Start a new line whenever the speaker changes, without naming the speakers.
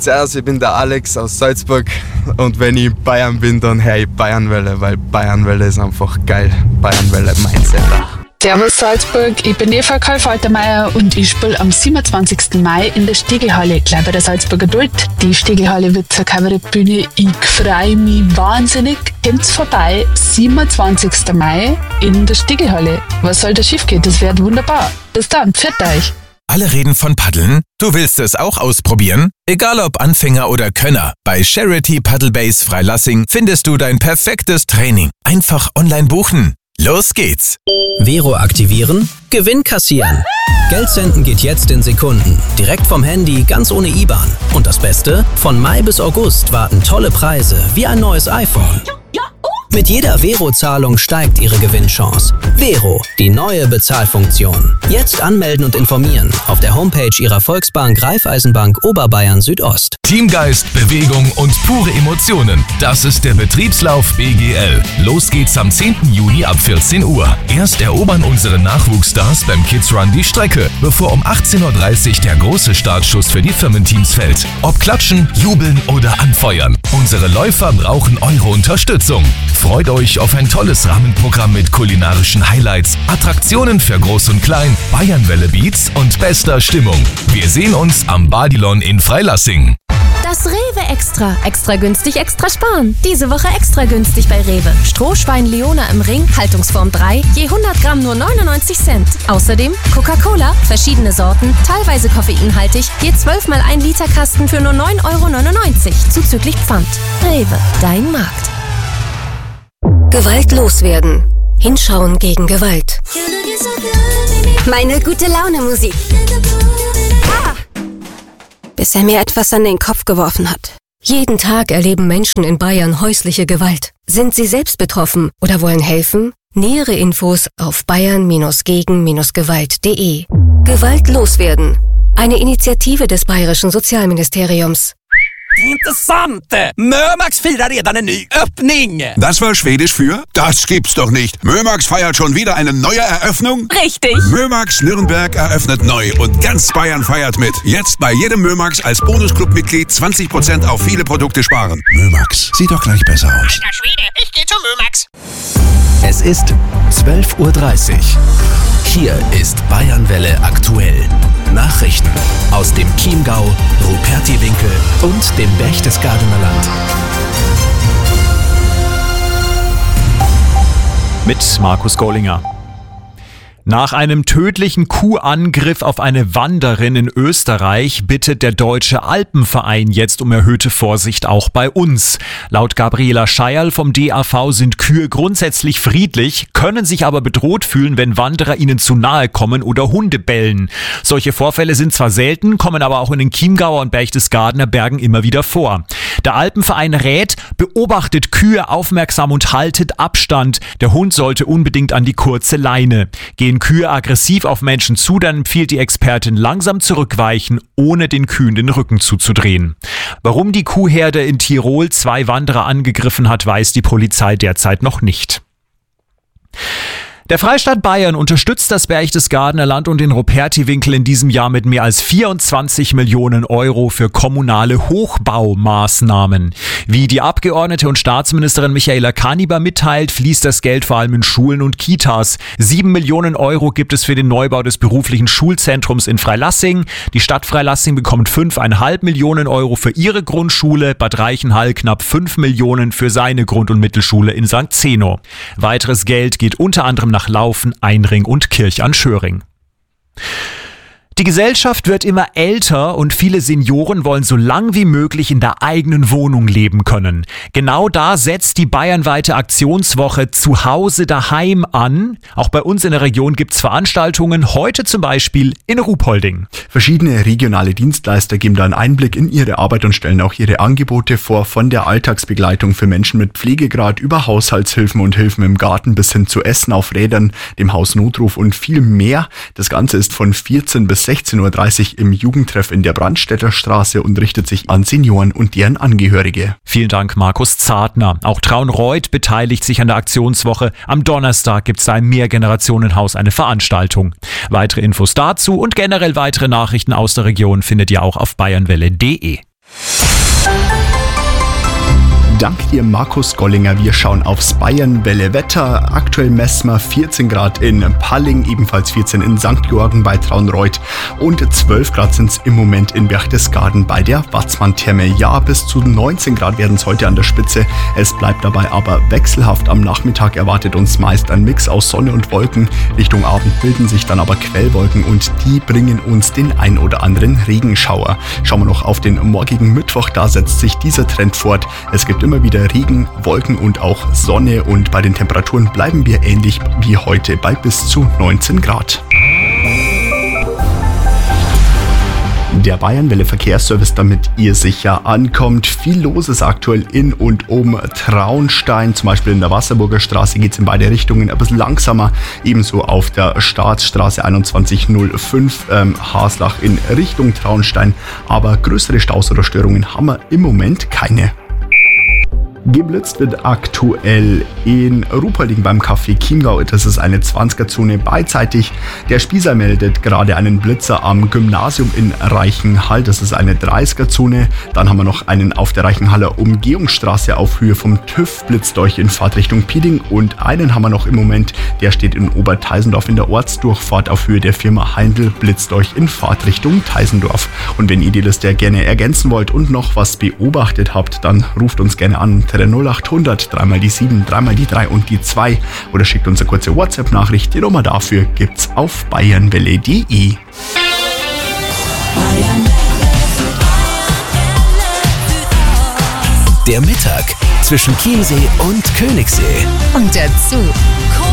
Servus, ich bin der Alex aus Salzburg und wenn ich Bayern bin, dann höre ich Bayernwelle, weil Bayernwelle ist einfach geil. Bayernwelle, mein Sender.
Servus Salzburg, ich bin Eva Karl-Faltermeier und ich spiele am 27. Mai in der Stegelhalle, gleich bei der Salzburger Duld. Die Stegelhalle wird zur Kabarettbühne. Ich freue mich wahnsinnig. Kommt's vorbei, 27. Mai in der Stegelhalle. Was soll da schief gehen? Das wird wunderbar. Bis dann, pfiat euch.
Alle reden von Paddeln? Du willst es auch ausprobieren? Egal ob Anfänger oder Könner, bei Charity Paddle Base Freilassing findest du dein perfektes Training. Einfach online buchen. Los geht's!
Vero aktivieren, Gewinn kassieren. Geld senden geht jetzt in Sekunden. Direkt vom Handy, ganz ohne IBAN. Und das Beste? Von Mai bis August warten tolle Preise wie ein neues iPhone. Mit jeder Vero-Zahlung steigt Ihre Gewinnchance. Vero, die neue Bezahlfunktion. Jetzt anmelden und informieren auf der Homepage Ihrer Volksbank Raiffeisenbank Oberbayern Südost.
Teamgeist, Bewegung und pure Emotionen. Das ist der Betriebslauf BGL. Los geht's am 10. Juni ab 14 Uhr. Erst erobern unsere Nachwuchsstars beim Kids Run die Strecke, bevor um 18.30 Uhr der große Startschuss für die Firmenteams fällt. Ob klatschen, jubeln oder anfeuern. Unsere Läufer brauchen eure Unterstützung. Freut euch auf ein tolles Rahmenprogramm mit kulinarischen Highlights, Attraktionen für Groß und Klein, Bayernwelle Beats und bester Stimmung. Wir sehen uns am Badilon in Freilassing.
Das Rewe Extra. Extra günstig, extra sparen. Diese Woche extra günstig bei Rewe. Strohschwein Leona im Ring, Haltungsform 3, je 100 Gramm nur 99 Cent. Außerdem Coca-Cola, verschiedene Sorten, teilweise koffeinhaltig, je 12 mal 1 Liter Kasten für nur 9,99 Euro, zuzüglich Pfand. Rewe, dein Markt.
Gewalt loswerden. Hinschauen gegen Gewalt. Meine gute Laune Musik. Bis er mir etwas an den Kopf geworfen hat. Jeden Tag erleben Menschen in Bayern häusliche Gewalt. Sind sie selbst betroffen oder wollen helfen? Nähere Infos auf bayern-gegen-gewalt.de. Gewalt loswerden. Eine Initiative des Bayerischen Sozialministeriums.
Intressante! Mömax firar redan en ny öppning!
Das war Schwedisch für? Das gibt's doch nicht! Mömax feiert schon wieder eine neue Eröffnung?
Richtig!
Mömax Nürnberg eröffnet neu und ganz Bayern feiert mit. Jetzt bei jedem Mömax als Bonusclub-Mitglied 20% auf viele Produkte sparen. Mömax, sieht doch gleich besser aus.
Alter Schwede, ich geh zu Mömax!
Es ist 12.30 Uhr. Hier ist Bayernwelle aktuell. Nachrichten aus dem Chiemgau, Rupertiwinkel und dem Berchtesgadener Land.
Mit Markus Gollinger. Nach einem tödlichen Kuhangriff auf eine Wanderin in Österreich bittet der Deutsche Alpenverein jetzt um erhöhte Vorsicht auch bei uns. Laut Gabriela Scheierl vom DAV sind Kühe grundsätzlich friedlich, können sich aber bedroht fühlen, wenn Wanderer ihnen zu nahe kommen oder Hunde bellen. Solche Vorfälle sind zwar selten, kommen aber auch in den Chiemgauer und Berchtesgadener Bergen immer wieder vor. Der Alpenverein rät, beobachtet Kühe aufmerksam und haltet Abstand. Der Hund sollte unbedingt an die kurze Leine. Gehen Kühe aggressiv auf Menschen zu, dann empfiehlt die Expertin langsam zurückweichen, ohne den Kühen den Rücken zuzudrehen. Warum die Kuhherde in Tirol 2 Wanderer angegriffen hat, weiß die Polizei derzeit noch nicht. Der Freistaat Bayern unterstützt das Berchtesgadener Land und den Rupertiwinkel in diesem Jahr mit mehr als 24 Millionen Euro für kommunale Hochbaumaßnahmen. Wie die Abgeordnete und Staatsministerin Michaela Kaniber mitteilt, fließt das Geld vor allem in Schulen und Kitas. 7 Millionen Euro gibt es für den Neubau des beruflichen Schulzentrums in Freilassing. Die Stadt Freilassing bekommt 5,5 Millionen Euro für ihre Grundschule, Bad Reichenhall knapp 5 Millionen für seine Grund- und Mittelschule in St. Zeno. Weiteres Geld geht unter anderem nach Laufen, Einring und Kirch an Schöring. Die Gesellschaft wird immer älter und viele Senioren wollen so lang wie möglich in der eigenen Wohnung leben können. Genau da setzt die bayernweite Aktionswoche Zuhause daheim an. Auch bei uns in der Region gibt es Veranstaltungen, heute zum Beispiel in Ruhpolding.
Verschiedene regionale Dienstleister geben da einen Einblick in ihre Arbeit und stellen auch ihre Angebote vor, von der Alltagsbegleitung für Menschen mit Pflegegrad über Haushaltshilfen und Hilfen im Garten bis hin zu Essen auf Rädern, dem Hausnotruf und viel mehr. Das Ganze ist von 14 bis 16.30 Uhr im Jugendtreff in der Brandstätter Straße und richtet sich an Senioren und deren Angehörige.
Vielen Dank, Markus Zartner. Auch Traunreuth beteiligt sich an der Aktionswoche. Am Donnerstag gibt es da im Mehrgenerationenhaus eine Veranstaltung. Weitere Infos dazu und generell weitere Nachrichten aus der Region findet ihr auch auf bayernwelle.de.
Dank dir, Markus Gollinger. Wir schauen aufs Bayernwelle-Wetter. Aktuell messen wir 14 Grad in Palling, ebenfalls 14 in St. Georgen bei Traunreut und 12 Grad sind es im Moment in Berchtesgaden bei der Watzmann-Therme. Ja, bis zu 19 Grad werden es heute an der Spitze. Es bleibt dabei aber wechselhaft. Am Nachmittag erwartet uns meist ein Mix aus Sonne und Wolken. Richtung Abend bilden sich dann aber Quellwolken und die bringen uns den ein oder anderen Regenschauer. Schauen wir noch auf den morgigen Mittwoch, da setzt sich dieser Trend fort. Es gibt immer wieder Regen, Wolken und auch Sonne und bei den Temperaturen bleiben wir ähnlich wie heute bei bis zu 19 Grad. Der Bayernwelle Verkehrsservice, damit ihr sicher ankommt. Viel los ist aktuell in und um Traunstein. Zum Beispiel in der Wasserburger Straße geht es in beide Richtungen ein bisschen langsamer. Ebenso auf der Staatsstraße 2105 Haslach in Richtung Traunstein. Aber größere Staus oder Störungen haben wir im Moment keine. Geblitzt wird aktuell in Ruppolding beim Café Chiemgau. Das ist eine 20er-Zone beidseitig. Der Spießer meldet gerade einen Blitzer am Gymnasium in Reichenhall. Das ist eine 30er-Zone. Dann haben wir noch einen auf der Reichenhaller Umgehungsstraße auf Höhe vom TÜV. Blitzt euch in Fahrtrichtung Pieding. Und einen haben wir noch im Moment. Der steht in Oberteisendorf in der Ortsdurchfahrt auf Höhe der Firma Heindl. Blitzt euch in Fahrtrichtung Teisendorf. Und wenn ihr die Liste gerne ergänzen wollt und noch was beobachtet habt, dann ruft uns gerne an. 0800 3 die 7, 3 die 3 und die 2 oder schickt uns eine kurze WhatsApp-Nachricht. Die Nummer dafür gibt's auf bayernwelle.de.
Der Mittag zwischen Chiemsee und Königssee.
Und dazu